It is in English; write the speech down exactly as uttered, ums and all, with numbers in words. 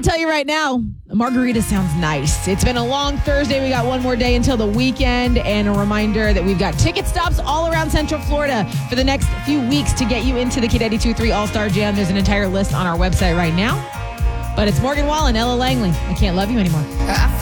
tell you right now, a margarita sounds nice. It's been a long Thursday. We got one more day until the weekend. And a reminder that we've got ticket stops all around Central Florida for the next few weeks to get you into the K ninety-two point three All-Star Jam. There's an entire list on our website right now. But it's Morgan Wallen, Ella Langley. I Can't Love You Anymore.